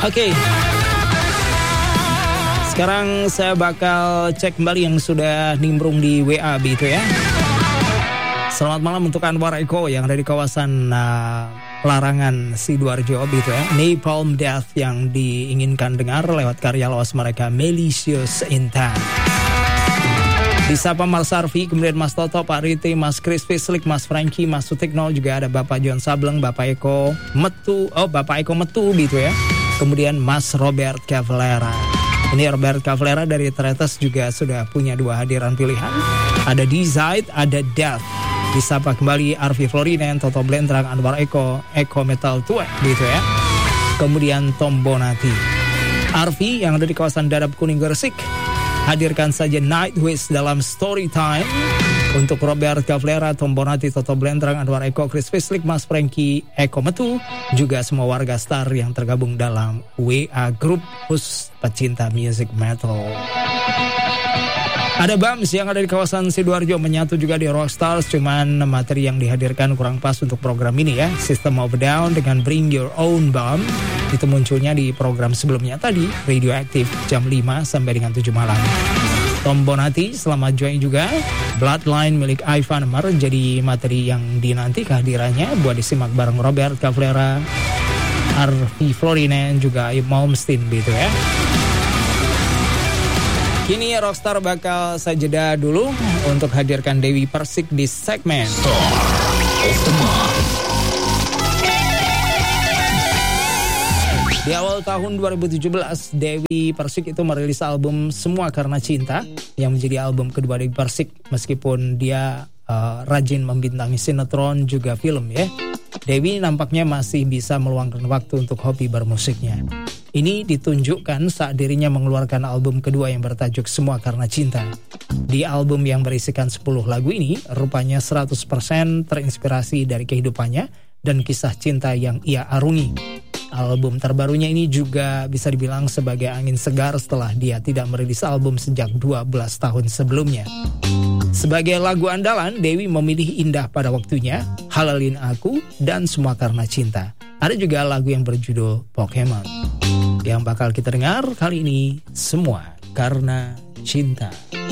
Oke. Sekarang saya bakal cek kembali yang sudah nimbrung di WA gitu ya. Selamat malam untuk Anwar Eko yang ada di kawasan Larangan Sidoarjo gitu ya. Napalm Death yang diinginkan dengar lewat karya lawas mereka Malicious Intent. Disapa Mas Sarfi, kemudian Mas Toto, Pak Riti, Mas Chris Fislik, Mas Frankie, Mas Sutikno, juga ada Bapak John Sableng, Bapak Eko Metu gitu ya. Kemudian Mas Robert Cavalera. Ini Robert Cavalera dari Tretes juga sudah punya 2 hadiran pilihan. Ada Desire, ada Death. Disapa kembali Arfi Florinen, Toto Blendrang, Anwar Eko Metal Tua gitu ya. Kemudian Tom Bonati. Arfi yang ada di kawasan Dadap Kuning Gresik, hadirkan saja Nightwish dalam Story Time. Untuk Robert Cavalera, Tom Bonati, Toto Blendrang, Anwar Eko, Chris Fislik, Mas Frankie, Eko Metu, juga semua warga Star yang tergabung dalam WA Group khusus pecinta music metal. Ada Bams yang ada di kawasan Sidoarjo menyatu juga di Rockstars, cuman materi yang dihadirkan kurang pas untuk program ini ya. System of a Down dengan Bring Your Own Bomb itu munculnya di program sebelumnya tadi, Radioactive jam 5 sampai dengan 7 malam. Tom Bonati selamat join juga. Bloodline milik Ivan Mar jadi materi yang dinanti kehadirannya buat disimak bareng Robert Cavalera, Arfi Florinen, juga Malmsteen gitu ya. Kini Rockstar bakal saya jeda dulu untuk hadirkan Dewi Persik di segmen Star of the Month. Di awal tahun 2017, Dewi Persik itu merilis album Semua Karena Cinta yang menjadi album kedua Dewi Persik meskipun dia rajin membintangi sinetron juga film ya. Dewi nampaknya masih bisa meluangkan waktu untuk hobi bermusiknya. Ini ditunjukkan saat dirinya mengeluarkan album kedua yang bertajuk Semua Karena Cinta. Di album yang berisikan 10 lagu ini, rupanya 100% terinspirasi dari kehidupannya dan kisah cinta yang ia arungi. Album terbarunya ini juga bisa dibilang sebagai angin segar setelah dia tidak merilis album sejak 12 tahun sebelumnya. Sebagai lagu andalan, Dewi memilih Indah Pada Waktunya, Halalin Aku, dan Semua Karena Cinta. Ada juga lagu yang berjudul Pokemon. Yang bakal kita dengar kali ini, Semua Karena Cinta.